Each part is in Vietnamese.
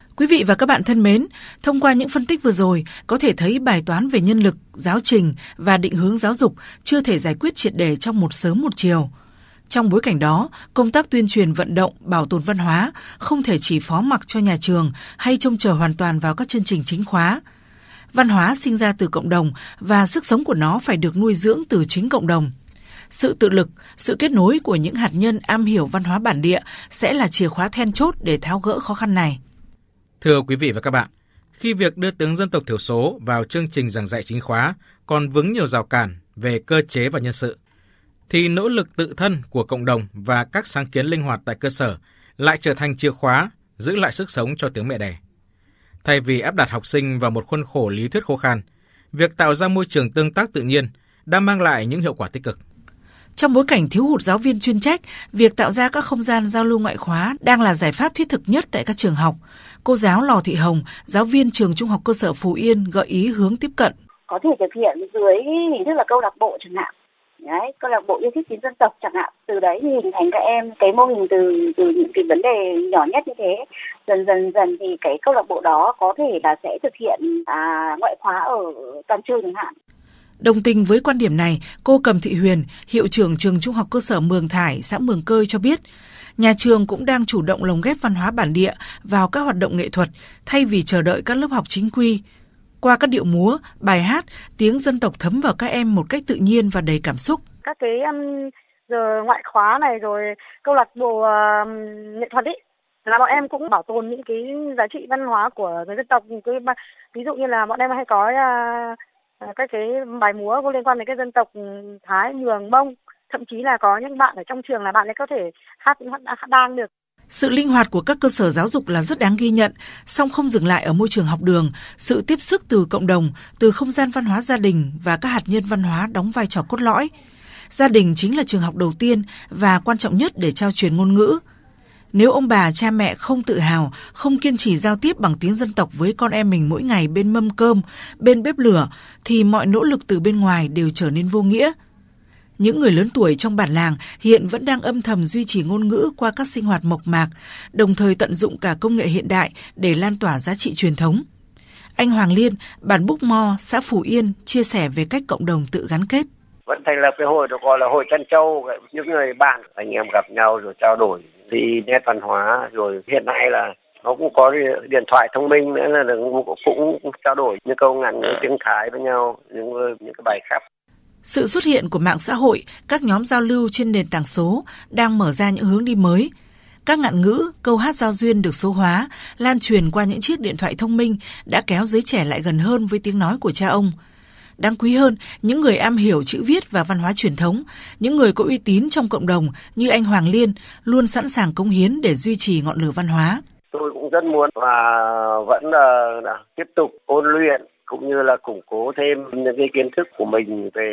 Quý vị và các bạn thân mến, thông qua những phân tích vừa rồi, có thể thấy bài toán về nhân lực, giáo trình và định hướng giáo dục chưa thể giải quyết triệt để trong một sớm một chiều. Trong bối cảnh đó, công tác tuyên truyền vận động, bảo tồn văn hóa không thể chỉ phó mặc cho nhà trường hay trông chờ hoàn toàn vào các chương trình chính khóa. Văn hóa sinh ra từ cộng đồng và sức sống của nó phải được nuôi dưỡng từ chính cộng đồng. Sự tự lực, sự kết nối của những hạt nhân am hiểu văn hóa bản địa sẽ là chìa khóa then chốt để tháo gỡ khó khăn này. Thưa quý vị và các bạn, khi việc đưa tiếng dân tộc thiểu số vào chương trình giảng dạy chính khóa còn vướng nhiều rào cản về cơ chế và nhân sự, thì nỗ lực tự thân của cộng đồng và các sáng kiến linh hoạt tại cơ sở lại trở thành chìa khóa giữ lại sức sống cho tiếng mẹ đẻ. Thay vì áp đặt học sinh vào một khuôn khổ lý thuyết khô khan, việc tạo ra môi trường tương tác tự nhiên đã mang lại những hiệu quả tích cực. Trong bối cảnh thiếu hụt giáo viên chuyên trách, việc tạo ra các không gian giao lưu ngoại khóa đang là giải pháp thiết thực nhất tại các trường học. Cô giáo Lò Thị Hồng, giáo viên trường Trung học cơ sở Phú Yên gợi ý hướng tiếp cận. Có thể thực hiện dưới hình thức là câu lạc bộ chẳng hạn. Đấy, câu lạc bộ yêu thích tiếng dân tộc chẳng hạn. Từ đấy thì hình thành các em cái mô hình từ những cái vấn đề nhỏ nhất như thế. Dần thì cái câu lạc bộ đó có thể là sẽ thực hiện ngoại khóa ở toàn trường chẳng hạn. Đồng tình với quan điểm này, cô Cầm Thị Huyền, hiệu trưởng trường Trung học cơ sở Mường Thải, xã Mường Cơi cho biết, nhà trường cũng đang chủ động lồng ghép văn hóa bản địa vào các hoạt động nghệ thuật thay vì chờ đợi các lớp học chính quy. Qua các điệu múa, bài hát, tiếng dân tộc thấm vào các em một cách tự nhiên và đầy cảm xúc. Các cái giờ ngoại khóa này rồi câu lạc bộ nghệ thuật ấy, là bọn em cũng bảo tồn những cái giá trị văn hóa của người dân tộc. Ví dụ như là bọn em hay có các cái bài múa có liên quan đến cái dân tộc Thái, Mường, Mông. Thậm chí là có những bạn ở trong trường là bạn ấy có thể hát đàn được. Sự linh hoạt của các cơ sở giáo dục là rất đáng ghi nhận, song không dừng lại ở môi trường học đường. Sự tiếp sức từ cộng đồng, từ không gian văn hóa gia đình và các hạt nhân văn hóa đóng vai trò cốt lõi. Gia đình chính là trường học đầu tiên và quan trọng nhất để trao truyền ngôn ngữ. Nếu ông bà, cha mẹ không tự hào, không kiên trì giao tiếp bằng tiếng dân tộc với con em mình mỗi ngày bên mâm cơm, bên bếp lửa, thì mọi nỗ lực từ bên ngoài đều trở nên vô nghĩa. Những người lớn tuổi trong bản làng hiện vẫn đang âm thầm duy trì ngôn ngữ qua các sinh hoạt mộc mạc, đồng thời tận dụng cả công nghệ hiện đại để lan tỏa giá trị truyền thống. Anh Hoàng Liên, bản Búc Mo, xã Phú Yên chia sẻ về cách cộng đồng tự gắn kết. Vẫn thành lập cái hội được gọi là hội Trăn Châu, những người bạn, anh em gặp nhau rồi trao đổi đi nét văn hóa, rồi hiện nay là nó cũng có điện thoại thông minh nữa là cũng trao đổi những câu ngắn tiếng Thái với nhau, những cái bài khắp. Sự xuất hiện của mạng xã hội, các nhóm giao lưu trên nền tảng số đang mở ra những hướng đi mới. Các ngạn ngữ, câu hát giao duyên được số hóa, lan truyền qua những chiếc điện thoại thông minh đã kéo giới trẻ lại gần hơn với tiếng nói của cha ông. Đáng quý hơn, những người am hiểu chữ viết và văn hóa truyền thống, những người có uy tín trong cộng đồng như anh Hoàng Liên luôn sẵn sàng cống hiến để duy trì ngọn lửa văn hóa. Tôi cũng rất muốn và vẫn là tiếp tục ôn luyện cũng như là củng cố thêm những cái kiến thức của mình về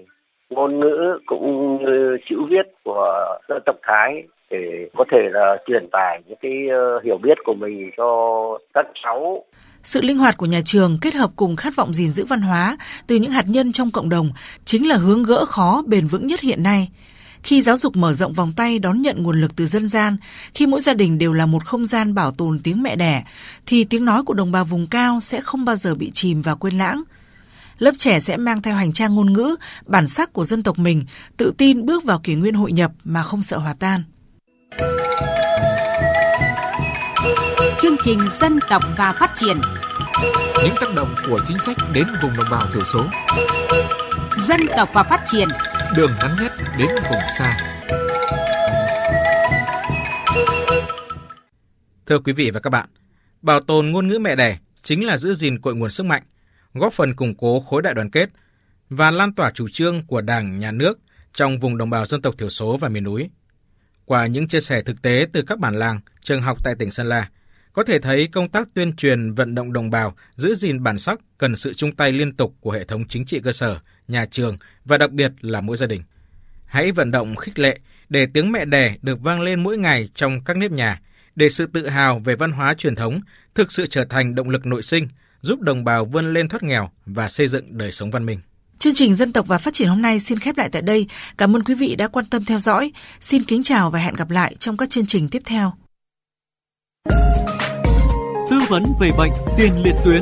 ngôn ngữ cũng như chữ viết của dân tộc Thái để có thể là truyền tải những cái hiểu biết của mình cho các cháu. Sự linh hoạt của nhà trường kết hợp cùng khát vọng gìn giữ văn hóa từ những hạt nhân trong cộng đồng chính là hướng gỡ khó bền vững nhất hiện nay. Khi giáo dục mở rộng vòng tay đón nhận nguồn lực từ dân gian, khi mỗi gia đình đều là một không gian bảo tồn tiếng mẹ đẻ, thì tiếng nói của đồng bào vùng cao sẽ không bao giờ bị chìm và quên lãng. Lớp trẻ sẽ mang theo hành trang ngôn ngữ, bản sắc của dân tộc mình, tự tin bước vào kỷ nguyên hội nhập mà không sợ hòa tan. Chương trình Dân tộc và Phát triển. Những tác động của chính sách đến vùng đồng bào thiểu số. Dân tộc và Phát triển. Đường ngắn nhất đến vùng xa. Thưa quý vị và các bạn, bảo tồn ngôn ngữ mẹ đẻ chính là giữ gìn cội nguồn sức mạnh, góp phần củng cố khối đại đoàn kết và lan tỏa chủ trương của Đảng, Nhà nước trong vùng đồng bào dân tộc thiểu số và miền núi. Qua những chia sẻ thực tế từ các bản làng, trường học tại tỉnh Sơn La, có thể thấy công tác tuyên truyền vận động đồng bào giữ gìn bản sắc cần sự chung tay liên tục của hệ thống chính trị cơ sở, nhà trường và đặc biệt là mỗi gia đình. Hãy vận động khích lệ để tiếng mẹ đẻ được vang lên mỗi ngày trong các nếp nhà, để sự tự hào về văn hóa truyền thống thực sự trở thành động lực nội sinh, giúp đồng bào vươn lên thoát nghèo và xây dựng đời sống văn minh. Chương trình Dân tộc và Phát triển hôm nay xin khép lại tại đây. Cảm ơn quý vị đã quan tâm theo dõi. Xin kính chào và hẹn gặp lại trong các chương trình tiếp theo. Tư vấn về bệnh tiền liệt tuyến.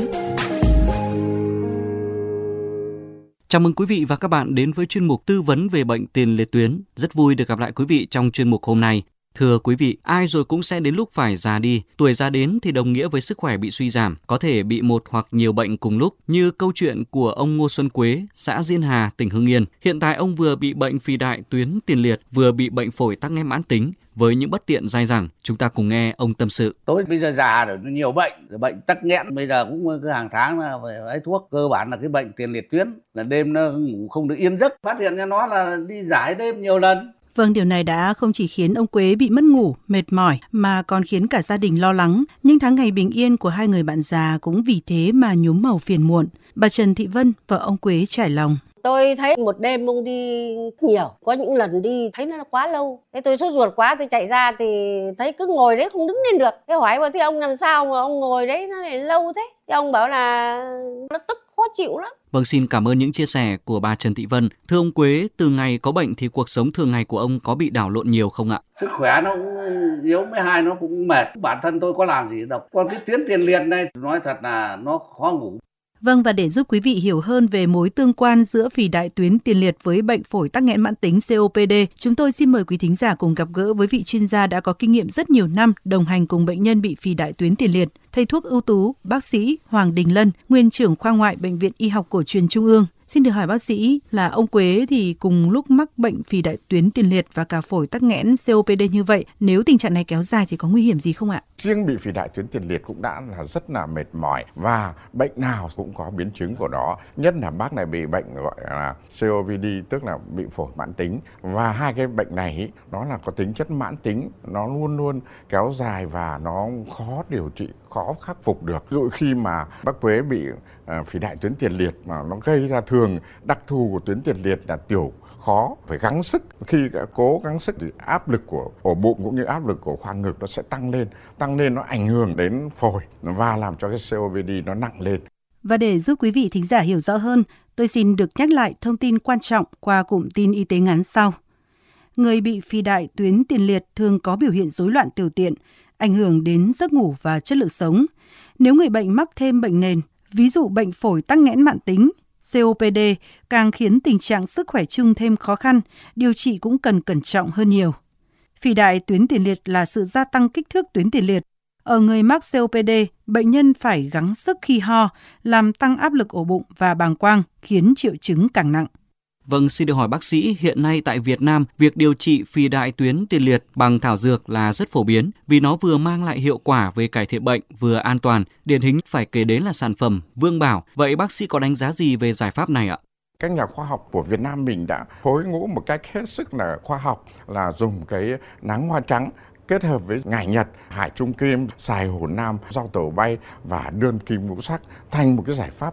Chào mừng quý vị và các bạn đến với chuyên mục tư vấn về bệnh tiền liệt tuyến. Rất vui được gặp lại quý vị trong chuyên mục hôm nay. Thưa quý vị, ai rồi cũng sẽ đến lúc phải già đi. Tuổi già đến thì đồng nghĩa với sức khỏe bị suy giảm, có thể bị một hoặc nhiều bệnh cùng lúc, như câu chuyện của ông Ngô Xuân Quế, xã Diên Hà, tỉnh Hưng Yên. Hiện tại ông vừa bị bệnh phì đại tuyến tiền liệt, vừa bị bệnh phổi tắc nghẽn mãn tính. Với những bất tiện dai dẳng, chúng ta cùng nghe ông tâm sự. Tôi bây giờ già rồi, nhiều bệnh tắc nghẽn, bây giờ cũng cứ hàng tháng là phải lấy thuốc. Cơ bản là cái bệnh tiền liệt tuyến, là đêm nó ngủ không được yên giấc. Phát hiện ra nó là đi giải đêm nhiều lần. Vâng, điều này đã không chỉ khiến ông Quế bị mất ngủ, mệt mỏi mà còn khiến cả gia đình lo lắng. Nhưng tháng ngày bình yên của hai người bạn già cũng vì thế mà nhuốm màu phiền muộn. Bà Trần Thị Vân, vợ ông Quế trải lòng. Tôi thấy một đêm ông đi nhiều, có những lần đi thấy nó quá lâu. Thế tôi sốt ruột quá, tôi chạy ra thì thấy cứ ngồi đấy không đứng lên được. Thế hỏi bảo thì ông làm sao mà ông ngồi đấy nó lại lâu thế? Thì ông bảo là nó tức khó chịu lắm. Vâng, xin cảm ơn những chia sẻ của bà Trần Thị Vân. Thưa ông Quế, từ ngày có bệnh thì cuộc sống thường ngày của ông có bị đảo lộn nhiều không ạ? Sức khỏe nó cũng yếu, với hai nó cũng mệt. Bản thân tôi có làm gì đâu. Còn cái tuyến tiền liệt này nói thật là nó khó ngủ. Vâng, và để giúp quý vị hiểu hơn về mối tương quan giữa phì đại tuyến tiền liệt với bệnh phổi tắc nghẽn mãn tính COPD, chúng tôi xin mời quý thính giả cùng gặp gỡ với vị chuyên gia đã có kinh nghiệm rất nhiều năm đồng hành cùng bệnh nhân bị phì đại tuyến tiền liệt, thầy thuốc ưu tú, bác sĩ Hoàng Đình Lân, nguyên trưởng khoa ngoại Bệnh viện Y học Cổ truyền Trung ương. Xin được hỏi bác sĩ là ông Quế thì cùng lúc mắc bệnh phì đại tuyến tiền liệt và cả phổi tắc nghẽn COPD như vậy, nếu tình trạng này kéo dài thì có nguy hiểm gì không ạ? Riêng bị phì đại tuyến tiền liệt cũng đã là rất là mệt mỏi và bệnh nào cũng có biến chứng của nó. Nhất là bác này bị bệnh gọi là COPD, tức là bị phổi mãn tính, và hai cái bệnh này nó là có tính chất mãn tính, nó luôn luôn kéo dài và nó khó điều trị, khó khắc phục được. Ví dụ khi mà bác Quế bị phì đại tuyến tiền liệt mà nó gây ra, thường đặc thù của tuyến tiền liệt là tiểu khó, phải gắng sức. Khi cố gắng sức thì áp lực của ổ bụng cũng như áp lực của khoang ngực nó sẽ tăng lên nó ảnh hưởng đến phổi và làm cho cái COPD nó nặng lên. Và để giúp quý vị thính giả hiểu rõ hơn, tôi xin được nhắc lại thông tin quan trọng qua cụm tin y tế ngắn sau. Người bị phì đại tuyến tiền liệt thường có biểu hiện rối loạn tiểu tiện, ảnh hưởng đến giấc ngủ và chất lượng sống. Nếu người bệnh mắc thêm bệnh nền, ví dụ bệnh phổi tắc nghẽn mãn tính, COPD, càng khiến tình trạng sức khỏe chung thêm khó khăn, điều trị cũng cần cẩn trọng hơn nhiều. Phì đại tuyến tiền liệt là sự gia tăng kích thước tuyến tiền liệt. Ở người mắc COPD, bệnh nhân phải gắng sức khi ho, làm tăng áp lực ổ bụng và bàng quang, khiến triệu chứng càng nặng. Vâng, xin được hỏi bác sĩ, hiện nay tại Việt Nam, việc điều trị phì đại tuyến tiền liệt bằng thảo dược là rất phổ biến vì nó vừa mang lại hiệu quả về cải thiện bệnh, vừa an toàn. Điển hình phải kể đến là sản phẩm Vương Bảo. Vậy bác sĩ có đánh giá gì về giải pháp này ạ? Các nhà khoa học của Việt Nam mình đã phối ngũ một cách hết sức là khoa học, là dùng cái nắng hoa trắng kết hợp với ngải nhật, hải trung kim, xài hổ nam, rau tẩu bay và đơn kim ngũ sắc thành một cái giải pháp